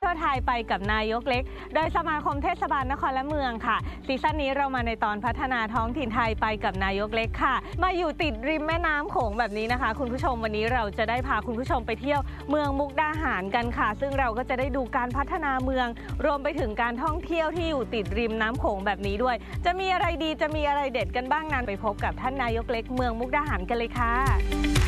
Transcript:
ทั่วไทยไปกับนายกเล็กโดยสมาคมเทศบาลนครและเมืองค่ะซีซั่นนี้เรามาในตอนพัฒนาท้องถิ่นไทยไปกับนายกเล็กค่ะมาอยู่ติดริมแม่น้ำโขงแบบนี้นะคะคุณผู้ชมวันนี้เราจะได้พาคุณผู้ชมไปเที่ยวเมืองมุกดาหารกันค่ะซึ่งเราก็จะได้ดูการพัฒนาเมืองรวมไปถึงการท่องเที่ยวที่อยู่ติดริมน้ำโขงแบบนี้ด้วยจะมีอะไรดีจะมีอะไรเด็ดกันบ้างนั้นไปพบกับท่านนายกเล็กเมืองมุกดาหารกันเลยค่ะ